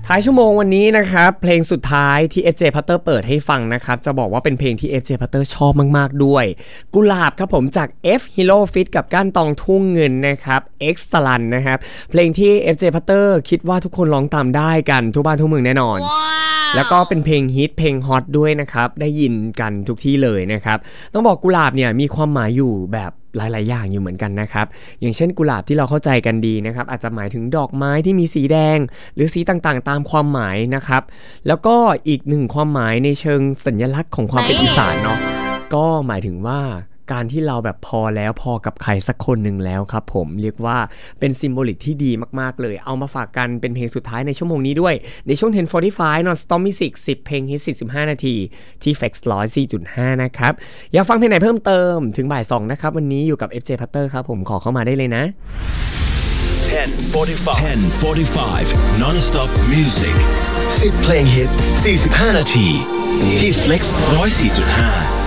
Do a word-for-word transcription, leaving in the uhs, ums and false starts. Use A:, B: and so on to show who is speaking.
A: ท้ายชั่วโมงวันนี้นะครับเพลงสุดท้ายที่ เอฟ เจ Potter เปิดให้ฟังนะครับจะบอกว่าเป็นเพลงที่ เอฟ เจ Potter ชอบมากๆด้วยกุหลาบครับผมจาก F Hero Fit กับก้านตองทุ่งเงินนะครับ Excellent นะครับเพลงที่ เอฟ เจ Potter คิดว่าทุกคนร้องตามได้กันทุกบ้านทุกเมืองแน่นอน wow. แล้วก็เป็นเพลงฮิตเพลงฮอตด้วยนะครับได้ยินกันทุกที่เลยนะครับต้องบอกกุหลาบเนี่ยมีความหมายอยู่แบบหลายๆอย่างอยู่เหมือนกันนะครับอย่างเช่นกุหลาบที่เราเข้าใจกันดีนะครับอาจจะหมายถึงดอกไม้ที่มีสีแดงหรือสีต่างๆตามความหมายนะครับแล้วก็อีกหนึ่งความหมายในเชิงสัญลักษณ์ของความเป็นอีสานเนาะก็หมายถึงว่าการที่เราแบบพอแล้วพอกับใครสักคนหนึ่งแล้วครับผมเรียกว่าเป็นซิมโบลิกที่ดีมากๆเลยเอามาฝากกันเป็นเพลงสุดท้ายในชั่วโมงนี้ด้วยในช่วง สิบ สี่สิบห้า Non-Stop Music สิบเพลงฮิตสี่สิบห้านาทีที่ Flex หนึ่งร้อยสี่จุดห้า นะครับอยากฟังเพลงไหนเพิ่มเติมถึงบ่ายสองนะครับวันนี้อยู่กับ เอฟ เจ Potter ครับผมขอเข้ามาได้เลยนะ
B: ten forty-five Non-Stop Music สิบเพลงฮิตสี่สิบห้านาทีที่ Flex หนึ่งร้อยสี่จุดห้า